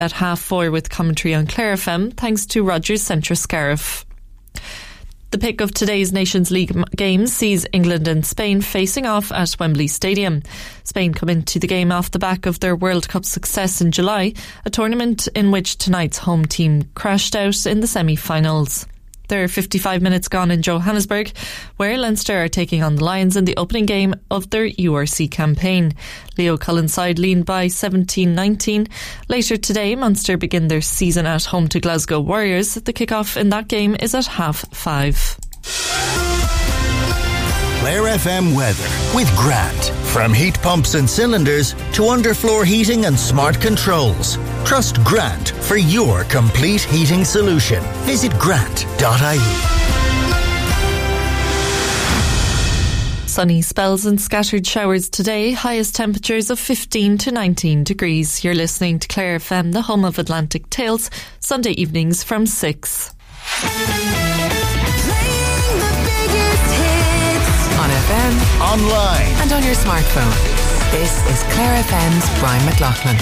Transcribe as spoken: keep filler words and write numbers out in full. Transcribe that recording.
at half four with commentary on Clare F M, thanks to Rogers Centre Scariff. The pick of today's Nations League games sees England and Spain facing off at Wembley Stadium. Spain come into the game off the back of their World Cup success in July, a tournament in which tonight's home team crashed out in the semi-finals. There are fifty-five minutes gone in Johannesburg, where Leinster are taking on the Lions in the opening game of their U R C campaign. Leo Cullen's side leaned by seventeen nineteen. Later today, Munster begin their season at home to Glasgow Warriors. The kick-off in that game is at half five. Clare F M weather with Grant. From heat pumps and cylinders to underfloor heating and smart controls. Trust Grant for your complete heating solution. Visit grant dot I E. Sunny spells and scattered showers today. Highest temperatures of fifteen to nineteen degrees. You're listening to Clare F M, the home of Atlantic Tales, Sunday evenings from six. On F M, online, and on your smartphone. This is Clare F M's Brian McLaughlin.